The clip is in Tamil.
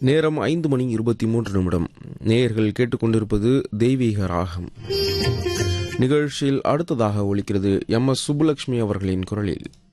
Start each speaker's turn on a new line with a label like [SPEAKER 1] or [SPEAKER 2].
[SPEAKER 1] நேரம் 5:23 நேயர்கள் கேட்டுக்கொண்டிருப்பது தெய்வீக ராகம். நிகழ்ச்சியில் அடுத்ததாக ஒலிக்கிறது எம்.எஸ். சுப்புலட்சுமி அவர்களின் குரலில்